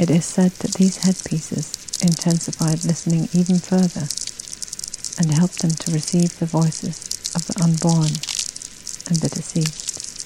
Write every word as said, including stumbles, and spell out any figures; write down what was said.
It is said that these headpieces intensified listening even further and helped them to receive the voices of the unborn and the deceased.